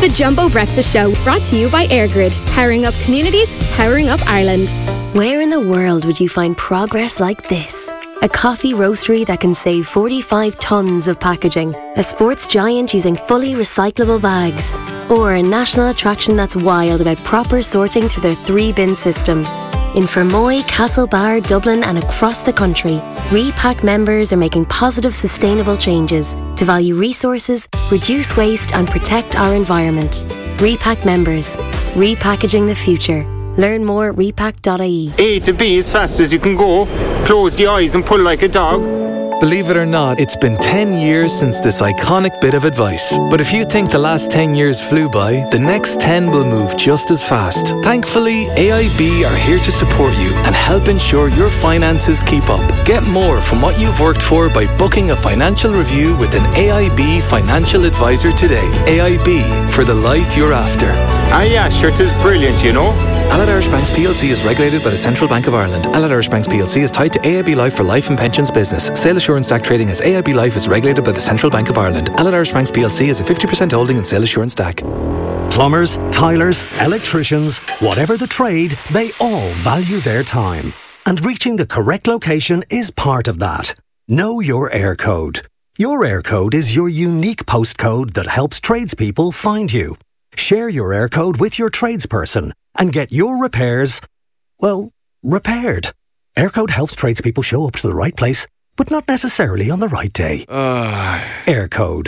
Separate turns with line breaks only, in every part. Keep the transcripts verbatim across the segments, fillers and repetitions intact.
The Jumbo Breakfast Show, brought to you by AirGrid. Powering up communities, powering up Ireland.
Where in the world would you find progress like this? A coffee roastery that can save forty-five tonnes of packaging. A sports giant using fully recyclable bags. Or a national attraction that's wild about proper sorting through their three-bin system. In Fermoy, Castlebar, Dublin and across the country, Repack members are making positive, sustainable changes to value resources, reduce waste and protect our environment. Repack members. Repackaging the future. Learn more at repack dot I E.
A to B as fast as you can go. Close the eyes and pull like a dog.
Believe it or not, it's been ten years since this iconic bit of advice. But if you think the last ten years flew by, the next ten will move just as fast. Thankfully, A I B are here to support you and help ensure your finances keep up. Get more from what you've worked for by booking a financial review with an A I B financial advisor today. A I B, for the life you're after.
Ah yeah, sure, it is brilliant, you know.
Allied Irish Banks P L C is regulated by the Central Bank of Ireland. Allied Irish Banks P L C is tied to A I B Life for life and pensions business. Sale Assurance D A C trading as A I B Life is regulated by the Central Bank of Ireland. Allied Irish Banks P L C is a fifty percent holding in Sale Assurance D A C.
Plumbers, tilers, electricians, whatever the trade, they all value their time. And reaching the correct location is part of that. Know your air code. Your air code is your unique postcode that helps tradespeople find you. Share your air code with your tradesperson and get your repairs, well, repaired. Aircode helps tradespeople show up to the right place, but not necessarily on the right day.
Uh...
Aircode.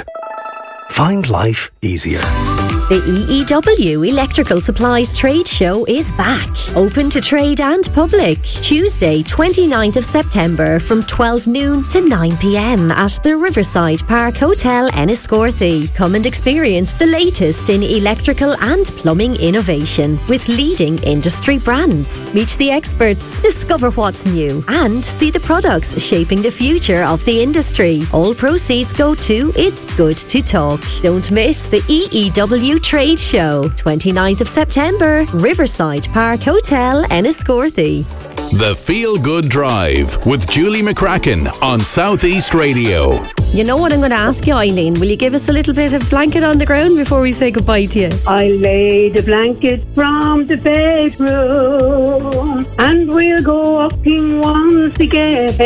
Find life easier.
The E E W Electrical Supplies Trade Show is back. Open to trade and public. Tuesday, twenty-ninth of September from twelve noon to nine p.m. at the Riverside Park Hotel, Enniscorthy. Come and experience the latest in electrical and plumbing innovation with leading industry brands. Meet the experts, discover what's new and see the products shaping the future of the industry. All proceeds go to It's Good to Talk. Don't miss the E E W Trade Show, twenty-ninth of September, Riverside Park Hotel, Enniscorthy.
The Feel Good Drive with Julie McCracken on Southeast Radio.
You know what I'm going to ask you, Eileen? Will you give us a little bit of blanket on the ground before we say goodbye to you?
I lay the blanket from the bedroom and we'll go walking once again.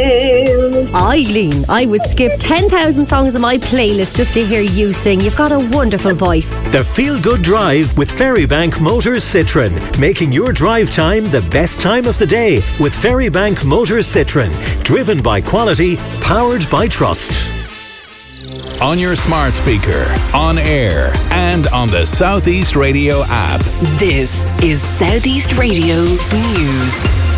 Eileen, I would skip ten thousand songs on my playlist just to hear you sing. You've got a wonderful voice.
The Feel Good Drive with Ferrybank Motors Citroën, making your drive time the best time of the day with Ferrybank Motors Citroën, driven by quality, powered by trust.
On your smart speaker, on air, and on the Southeast Radio app.
This is Southeast Radio News.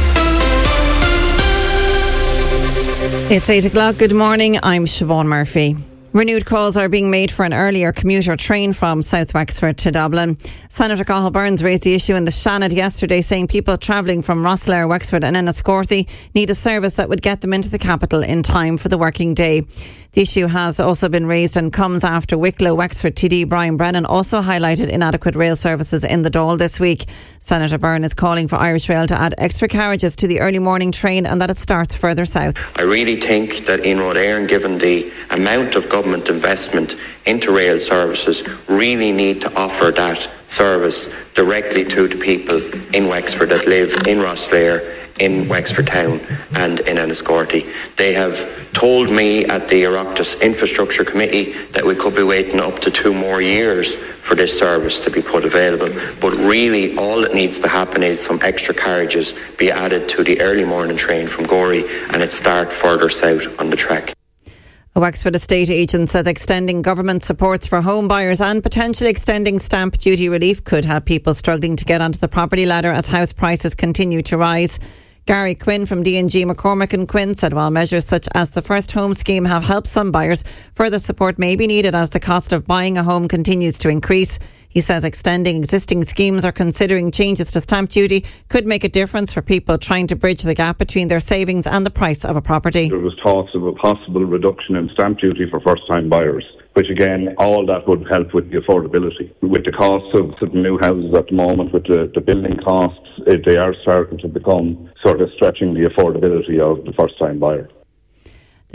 It's eight o'clock. Good morning. I'm Siobhan Murphy. Renewed calls are being made for an earlier commuter train from South Wexford to Dublin. Senator Cathal Byrnes raised the issue in the Seanad yesterday, saying people travelling from Rosslare, Wexford and Enniscorthy need a service that would get them into the capital in time for the working day. The issue has also been raised and comes after Wicklow Wexford T D Brian Brennan also highlighted inadequate rail services in the Dáil this week. Senator Byrne is calling for Irish Rail to add extra carriages to the early morning train and that it starts further south.
I really think that in Rod Éireann, given the amount of government investment into rail services, really need to offer that service directly to the people in Wexford that live in Rosslare, in Wexford Town and in Enniscorthy. They have told me at the Oireachtas Infrastructure Committee that we could be waiting up to two more years for this service to be put available. But really all that needs to happen is some extra carriages be added to the early morning train from Gorey and it start further south on the track.
A Wexford estate agent says extending government supports for home buyers and potentially extending stamp duty relief could help people struggling to get onto the property ladder as house prices continue to rise. Gary Quinn from D and G McCormick and Quinn said while measures such as the First Home Scheme have helped some buyers, further support may be needed as the cost of buying a home continues to increase. He says extending existing schemes or considering changes to stamp duty could make a difference for people trying to bridge the gap between their savings and the price of a property.
There was talks of a possible reduction in stamp duty for first-time buyers, which again, all that would help with the affordability. With the costs of the new houses at the moment, with the, the building costs, it, they are starting to become sort of stretching the affordability of the first-time buyer.
The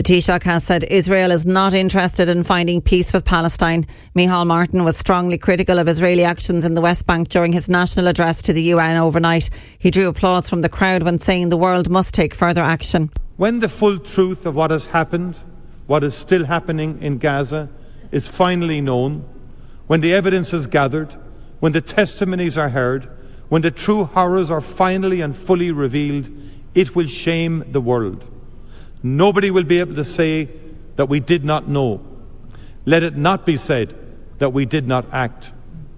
Taoiseach has said Israel is not interested in finding peace with Palestine. Micheál Martin was strongly critical of Israeli actions in the West Bank during his national address to the U N overnight. He drew applause from the crowd when saying the world must take further action.
When the full truth of what has happened, what is still happening in Gaza, is finally known, when the evidence is gathered, when the testimonies are heard, when the true horrors are finally and fully revealed, it will shame the world. Nobody will be able to say that we did not know. Let it not be said that we did not act.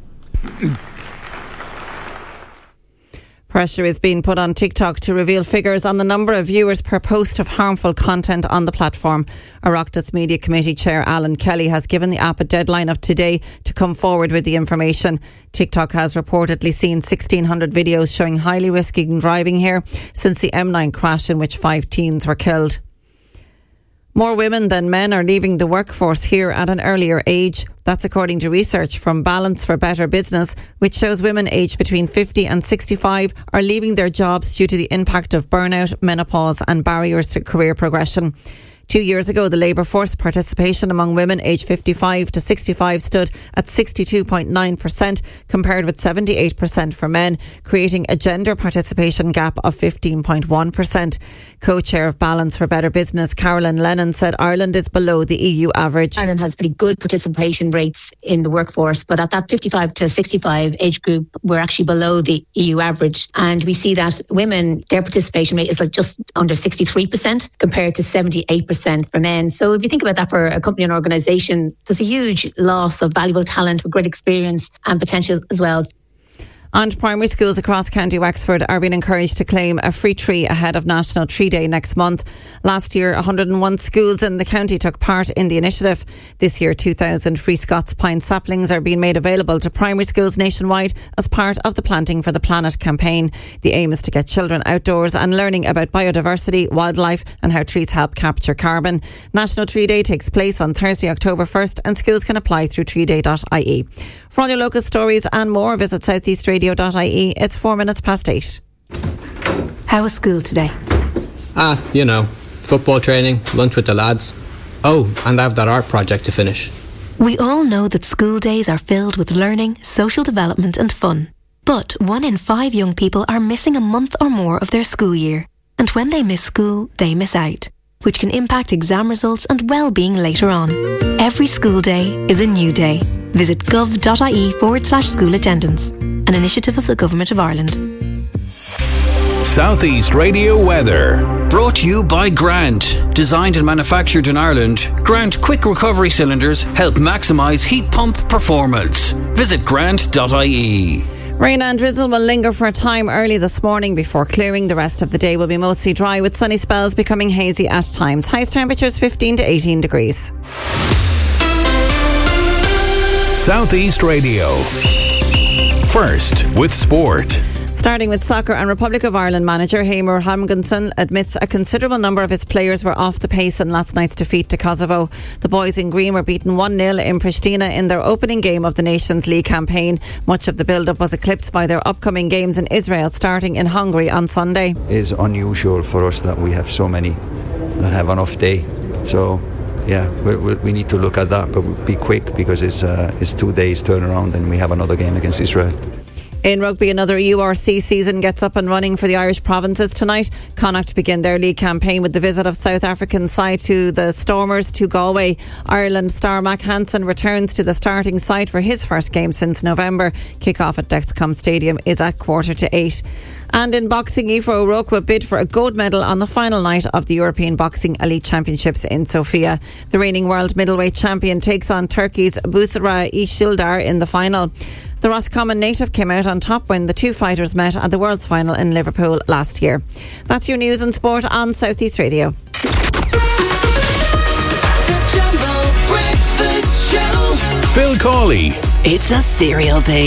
Pressure is being put on TikTok to reveal figures on the number of viewers per post of harmful content on the platform. Oireachtas Media Committee Chair Alan Kelly has given the app a deadline of today to come forward with the information. TikTok has reportedly seen sixteen hundred videos showing highly risky driving here since the M nine crash in which five teens were killed. More women than men are leaving the workforce here at an earlier age. That's according to research from Balance for Better Business, which shows women aged between fifty and sixty-five are leaving their jobs due to the impact of burnout, menopause and barriers to career progression. Two years ago, the labour force participation among women aged fifty-five to sixty-five stood at sixty-two point nine percent compared with seventy-eight percent for men, creating a gender participation gap of fifteen point one percent. Co-chair of Balance for Better Business, Carolyn Lennon, said Ireland is below the E U average.
Ireland has pretty good participation rates in the workforce, but at that fifty-five to sixty-five age group, we're actually below the E U average. And we see that women, their participation rate is like just under sixty-three percent compared to seventy-eight percent for men. So if you think about that for a company and organisation, there's a huge loss of valuable talent with great experience and potential as well.
And primary schools across County Wexford are being encouraged to claim a free tree ahead of National Tree Day next month. Last year, one hundred and one schools in the county took part in the initiative. This year, two thousand Free Scots pine saplings are being made available to primary schools nationwide as part of the Planting for the Planet campaign. The aim is to get children outdoors and learning about biodiversity, wildlife and how trees help capture carbon. National Tree Day takes place on Thursday, October first, and schools can apply through tree day dot I E. For all your local stories and more, visit southeast radio dot I E. It's four minutes past eight.
How was school today?
Ah, you know, football training, lunch with the lads. Oh, and I have that art project to finish.
We all know that school days are filled with learning, social development and fun. But one in five young people are missing a month or more of their school year. And when they miss school, they miss out, which can impact exam results and well-being later on. Every school day is a new day. Visit gov.ie forward slash school attendance, an initiative of the Government of Ireland.
Southeast Radio weather.
Brought to you by Grant. Designed and manufactured in Ireland, Grant quick recovery cylinders help maximise heat pump performance. Visit grant dot I E.
Rain and drizzle will linger for a time early this morning before clearing. The rest of the day will be mostly dry with sunny spells becoming hazy at times. Highest temperatures fifteen to eighteen degrees.
Southeast Radio. First with sport.
Starting with soccer, and Republic of Ireland manager Heimir Hallgrímsson admits a considerable number of his players were off the pace in last night's defeat to Kosovo. The boys in green were beaten one nil in Pristina in their opening game of the Nations League campaign. Much of the build-up was eclipsed by their upcoming games in Israel, starting in Hungary on Sunday.
It's unusual for us that we have so many that have an off day. So yeah, we, we, we need to look at that, but be quick because it's uh, it's two days turnaround and we have another game against Israel.
In rugby, another U R C season gets up and running for the Irish provinces tonight. Connacht begin their league campaign with the visit of South African side to the Stormers to Galway. Ireland star Mac Hansen returns to the starting side for his first game since November. Kick-off at Dexcom Stadium is at quarter to eight. And in boxing, Aoife O'Rourke will bid for a gold medal on the final night of the European Boxing Elite Championships in Sofia. The reigning world middleweight champion takes on Turkey's Busra Ishildar in the final. The Roscommon native came out on top when the two fighters met at the World's Final in Liverpool last year. That's your news and sport on Southeast Radio.
Phil Cawley.
It's a cereal thing.